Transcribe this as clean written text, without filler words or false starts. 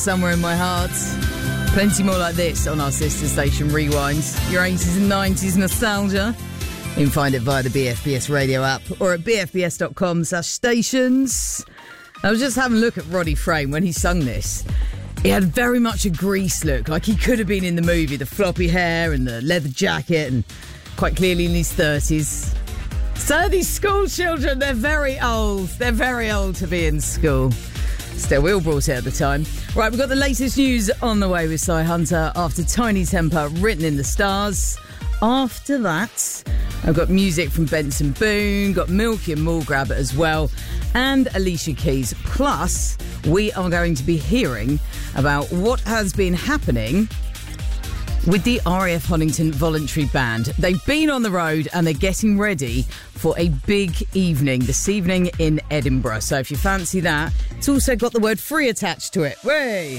Somewhere in My Heart. Plenty more like this on our sister station Rewinds. Your 80s and 90s nostalgia. You can find it via the BFBS radio app or at bfbs.com/stations. I was just having a look at Roddy Frame when he sung this. He had very much a Grease look, like he could have been in the movie. The floppy hair and the leather jacket, and quite clearly in his 30s. So these school children, they're very old. They're very old to be in school. Still, we all brought it at the time. Right, we've got the latest news on the way with Cy Hunter after Tiny Temper, Written in the Stars. After that, I've got music from Benson Boone, got Milky and Mulgrab as well, and Alicia Keys. Plus, we are going to be hearing about what has been happening with the RAF Honington Voluntary Band. They've been on the road and they're getting ready for a big evening this evening in Edinburgh. So if you fancy that, it's also got the word free attached to it. Way!